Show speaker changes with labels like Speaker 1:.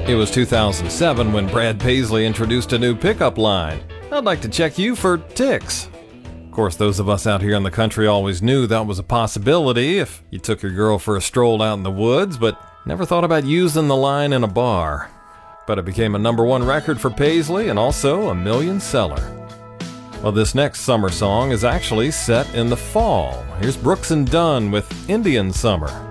Speaker 1: It was 2007 when Brad Paisley introduced a new pickup line. I'd like to check you for ticks. Of course, those of us out here in the country always knew that was a possibility if you took your girl for a stroll out in the woods, but never thought about using the line in a bar. But it became a #1 record for Paisley and also a million seller. Well, this next summer song is actually set in the fall. Here's Brooks and Dunn with Indian Summer.